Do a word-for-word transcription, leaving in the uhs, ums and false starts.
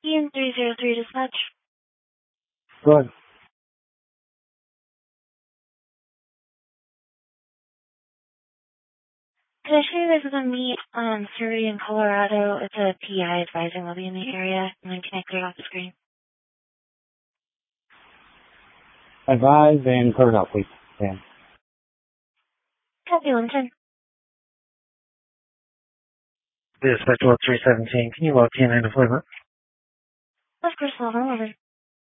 Ian three zero three dispatch. Good. Could I show you guys with a meet on Surrey in Colorado? It's a P I advising will be in the area, and then can I clear it off the screen? Advise and clear it out, please. Dan. Copy, Linton. Dispatch three seventeen, can you log in and deployment? Of course, hold on over.